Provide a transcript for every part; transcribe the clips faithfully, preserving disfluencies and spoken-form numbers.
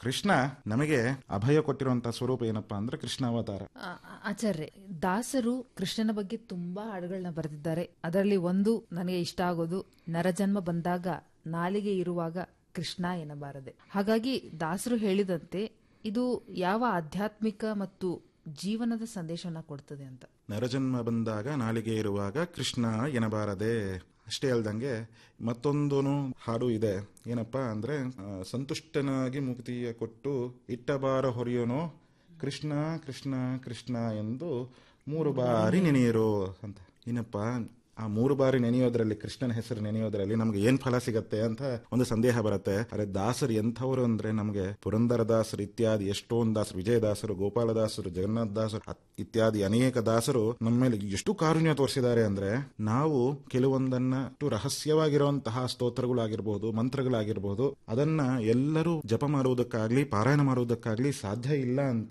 ಕೃಷ್ಣ ನಮಗೆ ಅಭಯ ಕೊಟ್ಟಿರುವಂತಹ ಸ್ವರೂಪ ಏನಪ್ಪಾ ಅಂದ್ರೆ ಕೃಷ್ಣ ಅವತಾರ. ಆಚಾರ್ಯ, ದಾಸರು ಕೃಷ್ಣನ ಬಗ್ಗೆ ತುಂಬಾ ಹಾಡುಗಳನ್ನ ಬರೆದಿದ್ದಾರೆ. ಅದರಲ್ಲಿ ಒಂದು ನನಗೆ ಇಷ್ಟ ಆಗೋದು, ನರಜನ್ಮ ಬಂದಾಗ ನಾಲಿಗೆ ಇರುವಾಗ ಕೃಷ್ಣ ಎನ್ನಬಾರದೆ. ಹಾಗಾಗಿ ದಾಸರು ಹೇಳಿದಂತೆ ಇದು ಯಾವ ಆಧ್ಯಾತ್ಮಿಕ ಮತ್ತು ಜೀವನದ ಸಂದೇಶವನ್ನ ಕೊಡ್ತದೆ ಅಂತ. ನರಜನ್ಮ ಬಂದಾಗ ನಾಲಿಗೆ ಇರುವಾಗ ಕೃಷ್ಣ ಎನ್ನಬಾರದೆ. ಅಷ್ಟೇ ಅಲ್ದಂಗೆ ಮತ್ತೊಂದು ಹಾಡು ಇದೆ, ಏನಪ್ಪಾ ಅಂದ್ರೆ ಸಂತುಷ್ಟನಾಗಿ ಮುಕ್ತಿಯ ಕೊಟ್ಟು ಇಟ್ಟಬಾರ ಹೊರೆಯೋನೋ ಕೃಷ್ಣ ಕೃಷ್ಣ ಕೃಷ್ಣ ಎಂದು ಮೂರು ಬಾರಿ ನೆನೆಯಿರೋ ಅಂತ. ಏನಪ್ಪಾ ಆ ಮೂರು ಬಾರಿ ನೆನೆಯೋದ್ರಲ್ಲಿ, ಕೃಷ್ಣನ ಹೆಸರು ನೆನೆಯೋದ್ರಲ್ಲಿ ನಮ್ಗೆ ಏನ್ ಫಲ ಸಿಗತ್ತೆ ಅಂತ ಒಂದು ಸಂದೇಹ ಬರುತ್ತೆ. ಅರೆ ದಾಸರು ಎಂಥವ್ರು ಅಂದ್ರೆ ನಮ್ಗೆ ಪುರಂದರದಾಸರು ಇತ್ಯಾದಿ ಎಷ್ಟೊಂದು ದಾಸರು, ವಿಜಯದಾಸರು, ಗೋಪಾಲದಾಸರು, ಜಗನ್ನಾಥ ದಾಸರು ಇತ್ಯಾದಿ ಅನೇಕ ದಾಸರು ನಮ್ಮ ಮೇಲೆ ಎಷ್ಟು ಕಾರುಣ್ಯ ತೋರಿಸಿದ್ದಾರೆ ಅಂದ್ರೆ, ನಾವು ಕೆಲವೊಂದನ್ನ ರಹಸ್ಯವಾಗಿರುವಂತಹ ಸ್ತೋತ್ರಗಳಾಗಿರ್ಬಹುದು, ಮಂತ್ರಗಳಾಗಿರ್ಬಹುದು, ಅದನ್ನ ಎಲ್ಲರೂ ಜಪ ಮಾಡುವುದಕ್ಕಾಗ್ಲಿ ಪಾರಾಯಣ ಮಾಡುವುದಕ್ಕಾಗ್ಲಿ ಸಾಧ್ಯ ಇಲ್ಲ ಅಂತ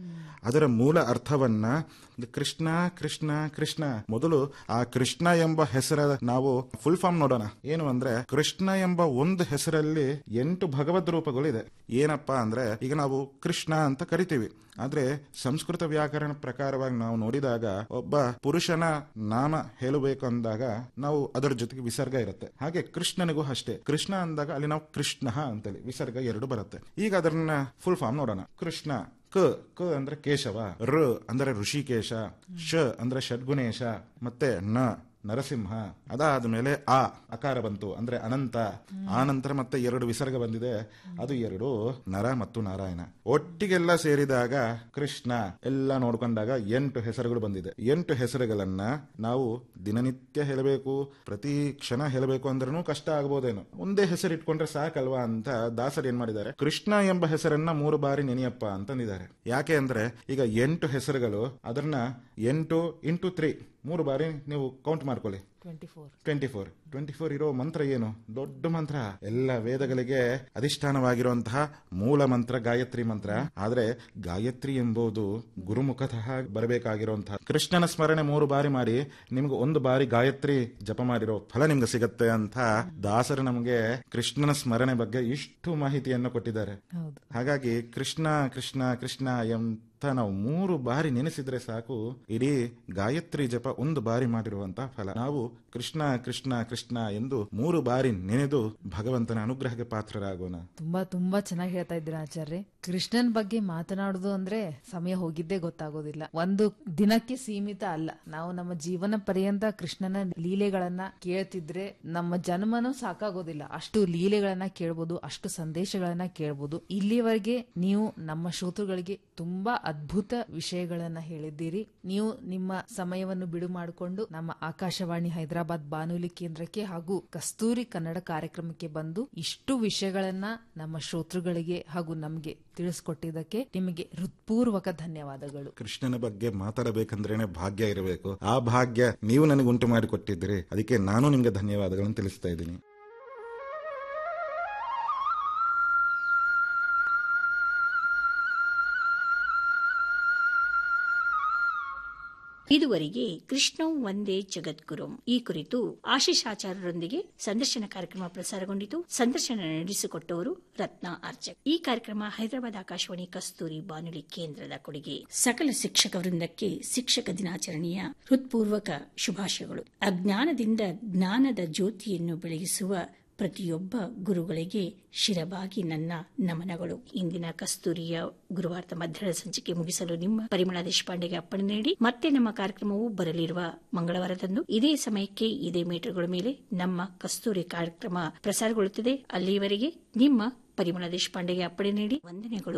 ಅದರ ಮೂಲ ಅರ್ಥವನ್ನ ಕೃಷ್ಣ ಕೃಷ್ಣ ಕೃಷ್ಣ, ಮೊದಲು ಆ ಕೃಷ್ಣ ಎಂಬ ಹೆಸರ ನಾವು ಫುಲ್ ಫಾರ್ಮ್ ನೋಡೋಣ. ಏನು ಅಂದ್ರೆ, ಕೃಷ್ಣ ಎಂಬ ಒಂದು ಹೆಸರಲ್ಲಿ ಎಂಟು ಭಗವದ್ ರೂಪಗಳಿದೆ. ಏನಪ್ಪಾ ಅಂದ್ರೆ, ಈಗ ನಾವು ಕೃಷ್ಣ ಅಂತ ಕರಿತೀವಿ, ಆದ್ರೆ ಸಂಸ್ಕೃತ ವ್ಯಾಕರಣ ಪ್ರಕಾರವಾಗಿ ನಾವು ನೋಡಿದಾಗ ಒಬ್ಬ ಪುರುಷನ ನಾಮ ಹೇಳಬೇಕು ಅಂದಾಗ ನಾವು ಅದರ ಜೊತೆಗೆ ವಿಸರ್ಗ ಇರುತ್ತೆ. ಹಾಗೆ ಕೃಷ್ಣನಿಗೂ ಅಷ್ಟೇ, ಕೃಷ್ಣ ಅಂದಾಗ ಅಲ್ಲಿ ನಾವು ಕೃಷ್ಣ ಅಂತೇಳಿ ವಿಸರ್ಗ ಎರಡು ಬರುತ್ತೆ. ಈಗ ಅದನ್ನ ಫುಲ್ ಫಾರ್ಮ್ ನೋಡೋಣ. ಕೃಷ್ಣ ಕ ಕ ಅಂದ್ರೆ ಕೇಶವ, ರ ಅಂದ್ರೆ ಋಷಿಕೇಶ, ಶ ಅಂದ್ರೆ ಷಡ್ಗುಣೇಶ, ಮತ್ತೆ ನ ನರಸಿಂಹ. ಅದಾದ್ಮೇಲೆ ಆ ಅಕಾರ ಬಂತು ಅಂದ್ರೆ ಅನಂತ. ಆ ನಂತರ ಮತ್ತೆ ಎರಡು ವಿಸರ್ಗ ಬಂದಿದೆ, ಅದು ಎರಡು ನರ ಮತ್ತು ನಾರಾಯಣ. ಒಟ್ಟಿಗೆಲ್ಲ ಸೇರಿದಾಗ ಕೃಷ್ಣ ಎಲ್ಲ ನೋಡ್ಕೊಂಡಾಗ ಎಂಟು ಹೆಸರುಗಳು ಬಂದಿದೆ. ಎಂಟು ಹೆಸರುಗಳನ್ನ ನಾವು ದಿನನಿತ್ಯ ಹೇಳಬೇಕು, ಪ್ರತಿ ಕ್ಷಣ ಹೇಳಬೇಕು ಅಂದ್ರೂ ಕಷ್ಟ ಆಗ್ಬೋದೇನೋ. ಒಂದೇ ಹೆಸರು ಇಟ್ಕೊಂಡ್ರೆ ಸಾಕಲ್ವಾ ಅಂತ ದಾಸರು ಏನ್ ಮಾಡಿದ್ದಾರೆ, ಕೃಷ್ಣ ಎಂಬ ಹೆಸರನ್ನ ಮೂರು ಬಾರಿ ನೆನೆಯಪ್ಪ ಅಂತಂದಿದ್ದಾರೆ. ಯಾಕೆ ಅಂದ್ರೆ, ಈಗ ಎಂಟು ಹೆಸರುಗಳು, ಅದನ್ನ ಎಂಟು ಇಂಟು ತ್ರೀ ಮೂರು ಬಾರಿ ನೀವು ಕೌಂಟ್ ಮಾಡ್ಕೊಳ್ಳಿ. ಟ್ವೆಂಟಿ ಫೋರ್ ಟ್ವೆಂಟಿ ಫೋರ್ ಇರೋ ಮಂತ್ರ ಏನು? ದೊಡ್ಡ ಮಂತ್ರ, ಎಲ್ಲ ವೇದಗಳಿಗೆ ಅಧಿಷ್ಠಾನವಾಗಿರುವಂತಹ ಮೂಲ ಮಂತ್ರ ಗಾಯತ್ರಿ ಮಂತ್ರ. ಆದ್ರೆ ಗಾಯತ್ರಿ ಎಂಬುದು ಗುರುಮುಖತಃ ಬರಬೇಕಾಗಿರುವಂತಹ ಕೃಷ್ಣನ ಸ್ಮರಣೆ ಮೂರು ಬಾರಿ ಮಾಡಿ ನಿಮ್ಗೆ ಒಂದು ಬಾರಿ ಗಾಯತ್ರಿ ಜಪ ಮಾಡಿರೋ ಫಲ ನಿಮ್ಗೆ ಸಿಗತ್ತೆ ಅಂತ ದಾಸರು ನಮ್ಗೆ ಕೃಷ್ಣನ ಸ್ಮರಣೆ ಬಗ್ಗೆ ಇಷ್ಟು ಮಾಹಿತಿಯನ್ನು ಕೊಟ್ಟಿದ್ದಾರೆ. ಹಾಗಾಗಿ ಕೃಷ್ಣ ಕೃಷ್ಣ ಕೃಷ್ಣ ಎಂತ ನಾವು ಮೂರು ಬಾರಿ ನೆನೆಸಿದ್ರೆ ಸಾಕು, ಇಡೀ ಗಾಯತ್ರಿ ಜಪ ಒಂದು ಬಾರಿ ಮಾಡಿರುವಂತಹ ಫಲ. ನಾವು ಕೃಷ್ಣ ಕೃಷ್ಣ ಕೃಷ್ಣ ಎಂದು ಮೂರು ಬಾರಿ ನೆನೆದು ಭಗವಂತನ ಅನುಗ್ರಹಕ್ಕೆ ಪಾತ್ರರಾಗೋಣ. ತುಂಬಾ ತುಂಬಾ ಚೆನ್ನಾಗಿ ಹೇಳ್ತಾ ಇದ್ದೀರಾ ಆಚಾರ್ಯ. ಕೃಷ್ಣನ್ ಬಗ್ಗೆ ಮಾತನಾಡುದು ಅಂದ್ರೆ ಸಮಯ ಹೋಗಿದ್ದೇ ಗೊತ್ತಾಗೋದಿಲ್ಲ. ಒಂದು ದಿನಕ್ಕೆ ಸೀಮಿತ ಅಲ್ಲ, ನಾವು ನಮ್ಮ ಜೀವನ ಪರ್ಯಂತ ಕೃಷ್ಣನ ಲೀಲೆಗಳನ್ನ ಕೇಳ್ತಿದ್ರೆ ನಮ್ಮ ಜನ್ಮನೂ ಸಾಕಾಗೋದಿಲ್ಲ. ಅಷ್ಟು ಲೀಲೆಗಳನ್ನ ಕೇಳ್ಬೋದು, ಅಷ್ಟು ಸಂದೇಶಗಳನ್ನ ಕೇಳ್ಬೋದು. ಇಲ್ಲಿವರೆಗೆ ನೀವು ನಮ್ಮ ಶ್ರೋತೃಗಳಿಗೆ ತುಂಬಾ ಅದ್ಭುತ ವಿಷಯಗಳನ್ನ ಹೇಳಿದ್ದೀರಿ. ನೀವು ನಿಮ್ಮ ಸಮಯವನ್ನು ಬಿಡು ಮಾಡಿಕೊಂಡು ನಮ್ಮ ಆಕಾಶವಾಣಿ ಹೈದರಾಬಾದ್ ಬಾನುಲಿ ಕೇಂದ್ರಕ್ಕೆ ಹಾಗೂ ಕಸ್ತೂರಿ ಕನ್ನಡ ಕಾರ್ಯಕ್ರಮಕ್ಕೆ ಬಂದು ಇಷ್ಟು ವಿಷಯಗಳನ್ನ ನಮ್ಮ ಶ್ರೋತೃಗಳಿಗೆ ಹಾಗೂ ನಮ್ಗೆ ತಿಳಿಸ್ಕೊಟ್ಟಿದ್ದಕ್ಕೆ ನಿಮಗೆ ಹೃತ್ಪೂರ್ವಕ ಧನ್ಯವಾದಗಳು. ಕೃಷ್ಣನ ಬಗ್ಗೆ ಮಾತಾಡಬೇಕಂದ್ರೇನೆ ಭಾಗ್ಯ ಇರಬೇಕು. ಆ ಭಾಗ್ಯ ನೀವು ನನಗೆ ಉಂಟು ಮಾಡಿಕೊಟ್ಟಿದ್ದೀರಿ, ಅದಕ್ಕೆ ನಾನು ನಿಮ್ಗೆ ಧನ್ಯವಾದಗಳನ್ನು ತಿಳಿಸ್ತಾ ಇದ್ದೀನಿ. ಇದುವರೆಗೆ ಕೃಷ್ಣಂ ವಂದೇ ಜಗದ್ಗುರುಂ ಈ ಕುರಿತು ಆಶೀಶ್ ಆಚಾರ್ಯರೊಂದಿಗೆ ಸಂದರ್ಶನ ಕಾರ್ಯಕ್ರಮ ಪ್ರಸಾರಗೊಂಡಿತು. ಸಂದರ್ಶನ ನಡೆಸಿಕೊಟ್ಟವರು ರತ್ನ ಆರ್ಚಕ್. ಈ ಕಾರ್ಯಕ್ರಮ ಹೈದರಾಬಾದ್ ಆಕಾಶವಾಣಿ ಕಸ್ತೂರಿ ಬಾನುಲಿ ಕೇಂದ್ರದ ಕೊಡುಗೆ. ಸಕಲ ಶಿಕ್ಷಕ ವೃಂದಕ್ಕೆ ಶಿಕ್ಷಕ ದಿನಾಚರಣೆಯ ಹೃತ್ಪೂರ್ವಕ ಶುಭಾಶಯಗಳು. ಅಜ್ಞಾನದಿಂದ ಜ್ಞಾನದ ಜ್ಯೋತಿಯನ್ನು ಬೆಳಗಿಸುವ ಪ್ರತಿಯೊಬ್ಬ ಗುರುಗಳಿಗೆ ಶಿರಬಾಗಿ ನನ್ನ ನಮನಗಳು. ಇಂದಿನ ಕಸ್ತೂರಿಯ ಗುರುವಾರದ ಮಧ್ಯಾಹ್ನದ ಸಂಚಿಕೆ ಮುಗಿಸಲು ನಿಮ್ಮ ಪರಿಮಳ ದೇಶಪಾಂಡೆಗೆ ಅಪ್ಪಣೆ ನೀಡಿ ಮತ್ತೆ ನಮ್ಮ ಕಾರ್ಯಕ್ರಮವು ಬರಲಿರುವ ಮಂಗಳವಾರದಂದು ಇದೇ ಸಮಯಕ್ಕೆ ಇದೇ ಮೀಟರ್ಗಳ ಮೇಲೆ ನಮ್ಮ ಕಸ್ತೂರಿ ಕಾರ್ಯಕ್ರಮ ಪ್ರಸಾರಗೊಳ್ಳುತ್ತದೆ. ಅಲ್ಲಿಯವರೆಗೆ ನಿಮ್ಮ ಪರಿಮಳ ದೇಶಪಾಂಡೆಗೆ ಅಪ್ಪಣೆ ನೀಡಿ ವಂದನೆಗಳು.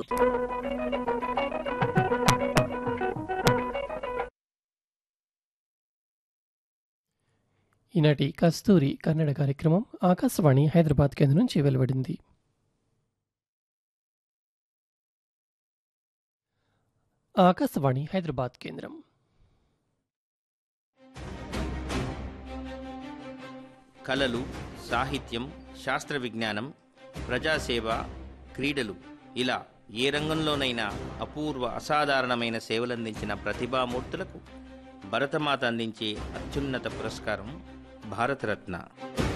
ఈనాటి కస్తూరి కన్నడ కార్యక్రమం ఆకాశవాణి హైదరాబాద్ కేంద్రం నుంచి వెలువడింది. ఆకాశవాణి హైదరాబాద్ కేంద్రం. కళలు, సాహిత్యం, శాస్త్ర విజ్ఞానం, ప్రజాసేవ, క్రీడలు ఇలా ఏ రంగంలోనైనా అపూర్వ అసాధారణమైన సేవలందించిన ప్రతిభామూర్తులకు భరతమాత అందించే అత్యున్నత పురస్కారం భారతరత్న.